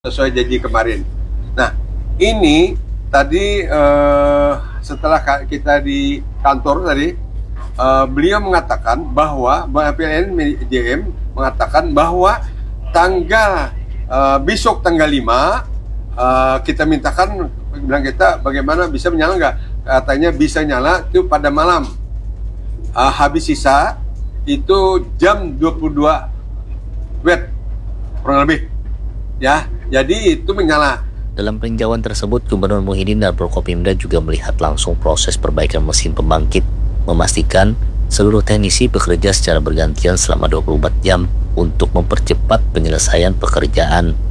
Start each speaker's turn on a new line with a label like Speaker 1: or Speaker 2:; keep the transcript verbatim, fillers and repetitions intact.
Speaker 1: sesuai janji kemarin. Nah, ini tadi eh, setelah kita di kantor tadi, eh, beliau mengatakan bahwa P L N J M mengatakan bahwa tanggal eh, besok tanggal lima eh, kita mintakan, bilang kita bagaimana bisa menyala nggak? Katanya bisa nyala itu pada malam. Eh, habis sisa itu jam dua puluh dua watt kurang lebih. Ya, jadi itu menyala.
Speaker 2: Dalam peninjauan tersebut, Gubernur Muhyiddin dan Prokopimda juga melihat langsung proses perbaikan mesin pembangkit, memastikan seluruh teknisi bekerja secara bergantian selama dua puluh empat jam untuk mempercepat penyelesaian pekerjaan.